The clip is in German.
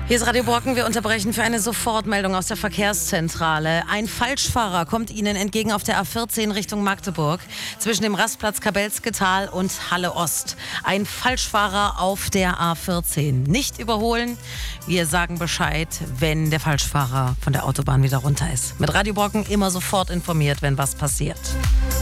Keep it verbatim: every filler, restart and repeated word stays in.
Hier ist Radio Brocken. Wir unterbrechen für eine Sofortmeldung aus der Verkehrszentrale. Ein Falschfahrer kommt Ihnen entgegen auf der A vierzehn Richtung Magdeburg zwischen dem Rastplatz Kabelske Tal und Halle Ost. Ein Falschfahrer auf der A vierzehn. Nicht überholen. Wir sagen Bescheid, wenn der Falschfahrer von der Autobahn wieder runter ist. Mit Radio Brocken immer sofort informiert, wenn was passiert.